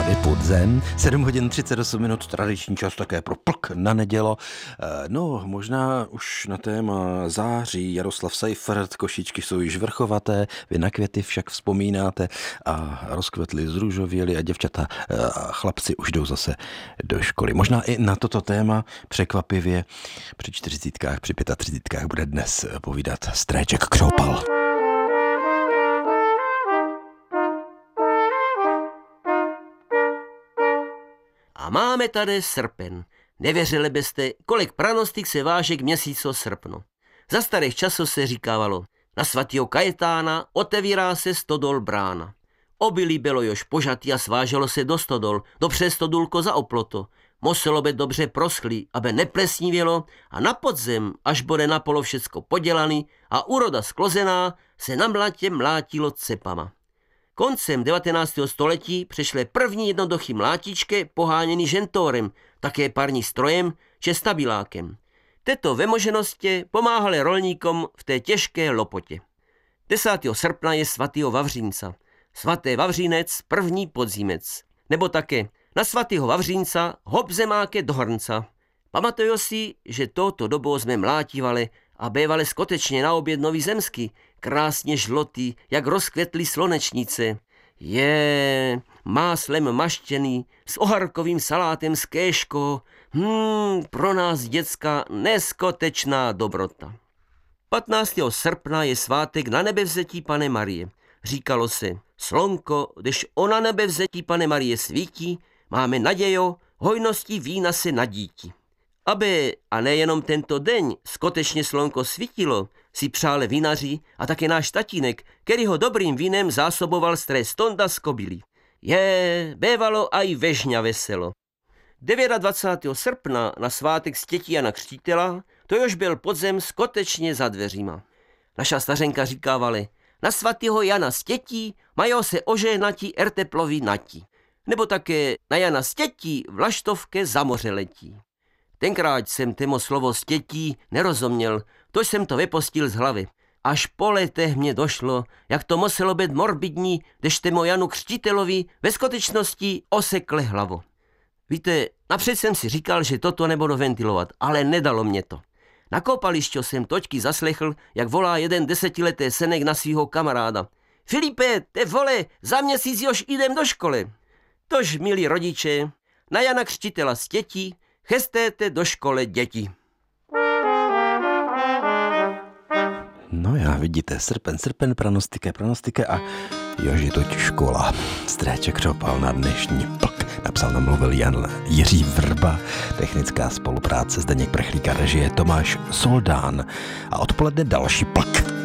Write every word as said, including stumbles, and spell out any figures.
tady Podzem. sedm hodin třicet osm minut, tradiční čas také pro plk na nedělo. No, možná už na téma září Jaroslav Seifert, košičky jsou již vrchovaté, vy na květy však vzpomínáte a rozkvetly, zrůžověly a děvčata a chlapci už jdou zase do školy. Možná i na toto téma překvapivě při čtyřicítkách, při pětatřicítkách bude dnes povídat Stréček Křopal. A máme tady srpen. Nevěřili byste, kolik pranostik se váže k měsícu srpnu. Za starých časů se říkávalo, na svatýho Kajetána otevírá se stodol brána. Obilí bylo jož požatý a sváželo se do stodol, dobře stodulko za oploto. Muselo být dobře proschlý, aby neplesnivělo a na podzem, až bude napolo všecko podělaný a úroda sklozená, se na mlátě mlátilo cepama. Koncem devatenáctého století přešly první jednoduchý mlátičky poháněný žentorem, také parní strojem či stabilákem. Této vemoženosti pomáhaly rolníkom v té těžké lopotě. desátého srpna je svatýho Vavřínca. Svaté Vavřínec, první podzimec. Nebo také na svatýho Vavřínca hop zemáke do hrnca. Pamatuju si, že touto dobou jsme mlátívali a bévali skutečně na oběd nový zemský, krásně žlotý, jak rozkvětlý slonečnice. Je máslem maštěný, s oharkovým salátem z kéško. Hmm, pro nás děcka neskutečná dobrota. patnáctého srpna je svátek na nebevzetí Panny Marie. Říkalo se, slonko, když ona nebevzetí Panny Marie svítí, máme nadějo, hojností vína se nadítí. Aby, a nejenom tento den, skutečně slonko svítilo, si přáli vinaři a také náš tatínek, který ho dobrým vínem zásoboval stré stonda z kobylí. Je, bévalo a i vežňa veselo. dvacátého devátého srpna na svátek stětí Jana Křtítela, to jož byl podzem skutečně za dveřima. Naša stařenka říkávali, na svatého Jana stětí mají se oženatí erteplovi natí. Nebo také na Jana stětí vlaštovke za moře letí. Tenkrát jsem tému slovo stětí nerozuměl, to jsem to vypostil z hlavy. Až po letech mě došlo, jak to muselo být morbidní, když tému Janu Křtitelovi ve skutečnosti osekle hlavo. Víte, napřed jsem si říkal, že toto nebudu ventilovat, ale nedalo mě to. Na koupališti jsem točky zaslechl, jak volá jeden desetiletý senek na svýho kamaráda. Filipe, te vole, za měsíc jož jdem do školy. Tož, milí rodiče, na Jana Křtitela stětí, chestéte do školy děti. No já vidíte, srpen, srpen, pranostike, pranostike a jož je toť škola. Stréček Křopal na dnešní plk. Napsal, namluvil Jan Jiří Vrba, technická spolupráce Zdeněk Prchlík a režie Tomáš Soldán. A odpoledne další plk.